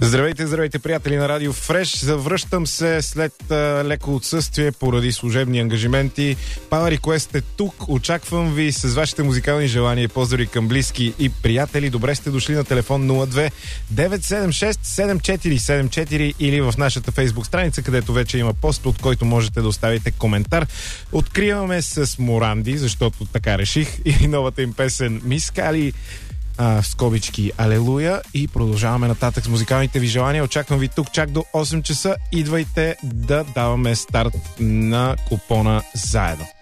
Здравейте, здравейте, приятели на Радио Фреш. Завръщам се след леко отсъствие поради служебни ангажименти. Power Request е тук. Очаквам ви с вашите музикални желания. Поздрави към близки и приятели. Добре сте дошли на телефон 02 976 7474 или в нашата фейсбук страница, където вече има пост, от който можете да оставите коментар. Откриваме с Моранди, защото така реших, и новата им песен Мискали, в скобички Алелуя, и продължаваме нататък с музикалните ви желания. Очаквам ви тук чак до 8 часа. Идвайте да даваме старт на купона заедно.